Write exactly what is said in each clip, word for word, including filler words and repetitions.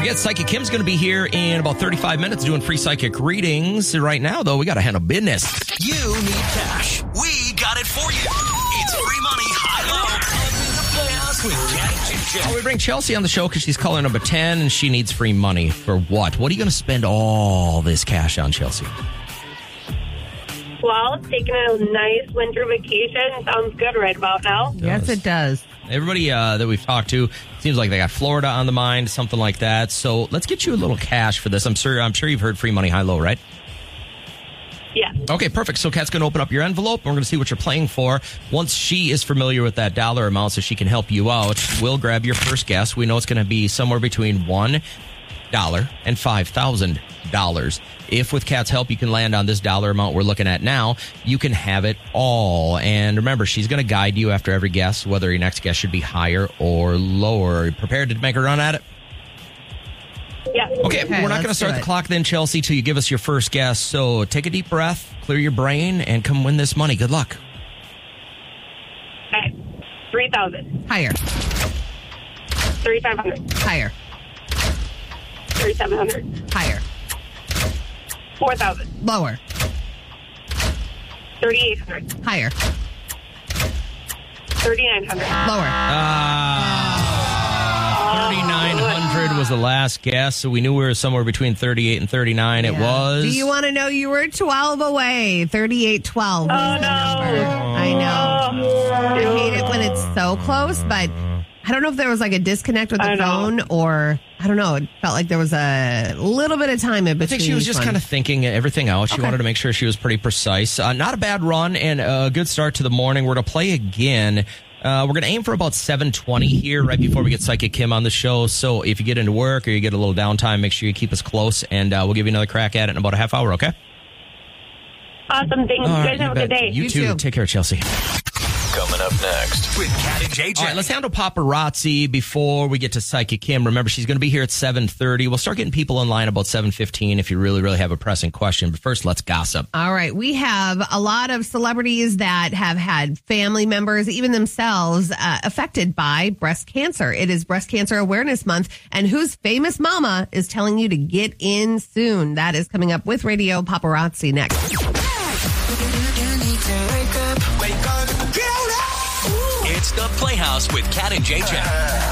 forget, Psychic Kim's going to be here in about thirty-five minutes doing free psychic readings. Right now, though, we got to handle business. You need cash. We got it for you. It's free money, high-low, and the Playhouse with Cat and J J. Oh, we bring Chelsea on the show because she's caller number ten, and she needs free money. For what? What are you going to spend all this cash on, Chelsea? Well, taking a nice winter vacation sounds good right about now. Yes, it does. Everybody uh, that we've talked to seems like they got Florida on the mind, something like that. So let's get you a little cash for this. I'm sure I'm sure you've heard free money, high low, right? Yeah. Okay, perfect. So Kat's going to open up your envelope, and we're going to see what you're playing for. Once she is familiar with that dollar amount so she can help you out, we'll grab your first guess. We know it's going to be somewhere between one dollar and five thousand dollars. If with Kat's help you can land on this dollar amount we're looking at now, you can have it all. And remember, she's going to guide you after every guess, whether your next guess should be higher or lower. Are you prepared to make a run at it? Yeah. Okay, Okay, we're not going to let's start do the it. clock then, Chelsea, till you give us your first guess. So take a deep breath, clear your brain, and come win this money. Good luck. Okay. three thousand. Higher. thirty-five hundred. Higher. thirty-seven hundred. Higher. four thousand. Lower. thirty-eight hundred. Higher. thirty-nine hundred. Lower. Uh, thirty-nine hundred was the last guess, so we knew we were somewhere between thirty-eight and thirty-nine. It Yeah. was. Do you want to know you were twelve away? thirty-eight twelve was Oh, the no. number. I know. I hate it when it's so close, but I don't know if there was like a disconnect with the I know. phone or I don't know. It felt like there was a little bit of time in between. I think she was each just one. kind of thinking everything out. She Okay. wanted to make sure she was pretty precise. Uh, not a bad run and a good start to the morning. We're going to play again. Uh, we're going to aim for about seven twenty here right before we get Psychic Kim on the show. So if you get into work or you get a little downtime, make sure you keep us close, and uh, we'll give you another crack at it in about a half hour, okay? Awesome. Thanks. All You right, guys have a you good bet. day. You, You too. too. Take care, Chelsea. Coming up next with Cat and J J. All right, let's handle paparazzi before we get to Psychic Kim. Remember, she's going to be here at seven thirty. We'll start getting people in line about seven fifteen if you really, really have a pressing question. But first, let's gossip. All right. We have a lot of celebrities that have had family members, even themselves, uh, affected by breast cancer. It is Breast Cancer Awareness Month, and whose famous mama is telling you to get in soon? That is coming up with Radio Paparazzi next. It's the Playhouse with Cat and J J.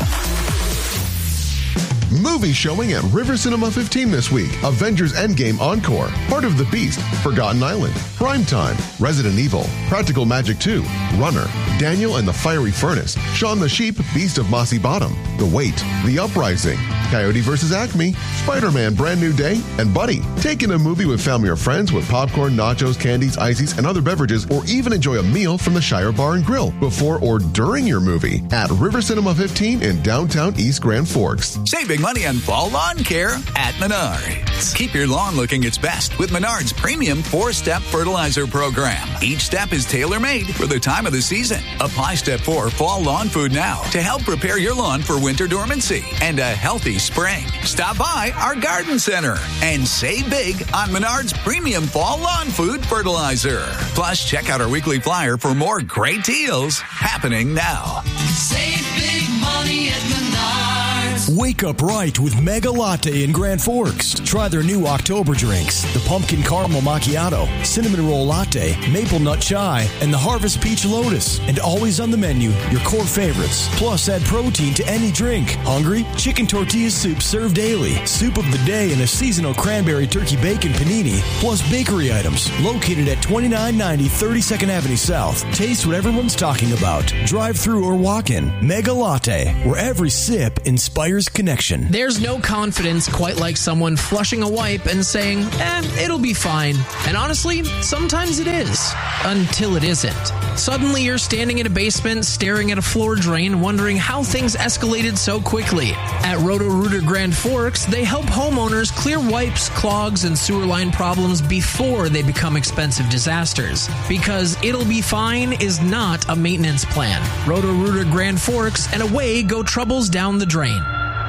Movie showing at River Cinema fifteen this week. Avengers Endgame Encore, Part of the Beast, Forgotten Island, Primetime, Resident Evil, Practical Magic two, Runner, Daniel and the Fiery Furnace, Shaun the Sheep, Beast of Mossy Bottom, The Wait, The Uprising, Coyote versus Acme, Spider-Man Brand New Day, and Buddy. Take in a movie with family or friends with popcorn, nachos, candies, ices, and other beverages, or even enjoy a meal from the Shire Bar and Grill before or during your movie at River Cinema fifteen in downtown East Grand Forks. Saving money on fall lawn care at Menards. Keep your lawn looking its best with Menards premium four-step fertilizer program. Each step is tailor-made for the time of the season. Apply step four fall lawn food now to help prepare your lawn for winter dormancy and a healthy spring. Stop by our garden center and save big on Menards premium fall lawn food fertilizer. Plus, check out our weekly flyer for more great deals happening now. Save big money at Menards. Wake up right with Mega Latte in Grand Forks. Try their new October drinks, the Pumpkin Caramel Macchiato, Cinnamon Roll Latte, Maple Nut Chai, and the Harvest Peach Lotus. And always on the menu, your core favorites. Plus, add protein to any drink. Hungry? Chicken tortilla soup served daily. Soup of the day and a seasonal cranberry turkey bacon panini. Plus bakery items. Located at twenty-nine ninety thirty-second Avenue South. Taste what everyone's talking about. Drive through or walk in. Mega Latte, where every sip inspires connection. There's no confidence quite like someone flushing a wipe and saying, eh, it'll be fine. And honestly, sometimes it is. Until it isn't. Suddenly you're standing in a basement, staring at a floor drain, wondering how things escalated so quickly. At Roto-Rooter Grand Forks, they help homeowners clear wipes, clogs, and sewer line problems before they become expensive disasters. Because it'll be fine is not a maintenance plan. Roto-Rooter Grand Forks, and away go troubles down the drain.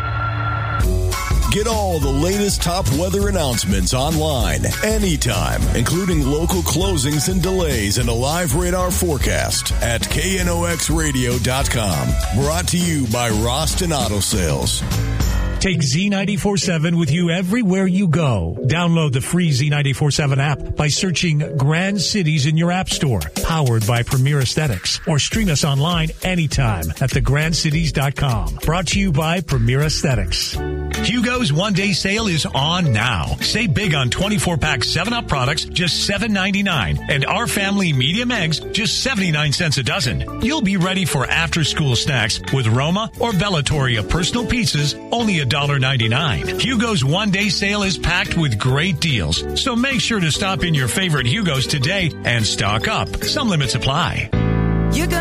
Get all the latest top weather announcements online, anytime, including local closings and delays and a live radar forecast at K N O X radio dot com. Brought to you by Roston Auto Sales. Take Z ninety-four seven with you everywhere you go. Download the free Z ninety-four seven app by searching Grand Cities in your app store. Powered by Premier Aesthetics. Or stream us online anytime at the grand cities dot com. Brought to you by Premier Aesthetics. Hugo's one-day sale is on now. Save big on twenty-four pack seven up products, just seven ninety-nine. And Our Family medium eggs, just seventy-nine cents a dozen. You'll be ready for after-school snacks with Roma or Bellatoria personal pizzas, only one dollar ninety-nine. Hugo's one-day sale is packed with great deals. So make sure to stop in your favorite Hugo's today and stock up. Some limits apply. You got